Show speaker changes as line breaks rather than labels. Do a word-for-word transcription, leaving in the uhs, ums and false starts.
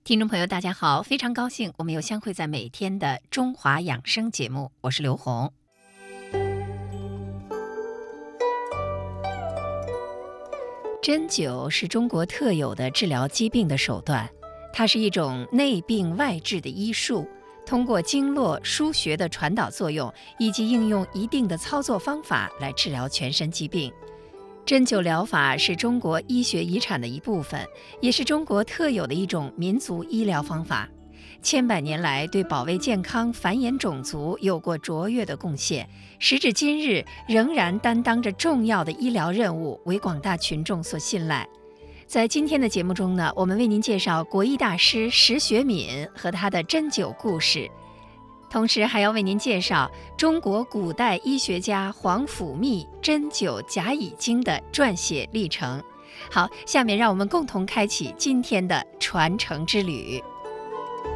听众朋友，大家好，非常高兴我们又相会在每天的中华养生节目，我是刘红。针灸是中国特有的治疗疾病的手段，它是一种内病外治的医术，通过经络腧穴的传导作用以及应用一定的操作方法来治疗全身疾病。针灸疗法是中国医学遗产的一部分，也是中国特有的一种民族医疗方法。千百年来，对保卫健康、繁衍种族有过卓越的贡献，时至今日仍然担当着重要的医疗任务，为广大群众所信赖。在今天的节目中呢，我们为您介绍国医大师石学敏和他的针灸故事，同时还要为您介绍中国古代医学家皇甫谧针灸甲乙经的撰写历程。好，下面让我们共同开启今天的传承之旅。